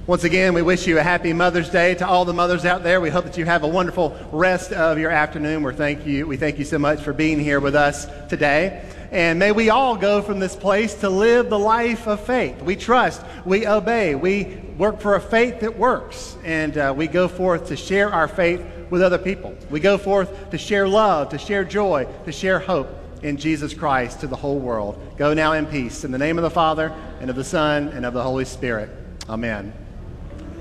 Once again, we wish you a happy Mother's Day to all the mothers out there. We hope that you have a wonderful rest of your afternoon. We thank you so much for being here with us today. And may we all go from this place to live the life of faith. We trust, we obey, we work for a faith that works, and we go forth to share our faith with other people. We go forth to share love, to share joy, to share hope in Jesus Christ to the whole world. Go now in peace. In the name of the Father, and of the Son, and of the Holy Spirit. Amen.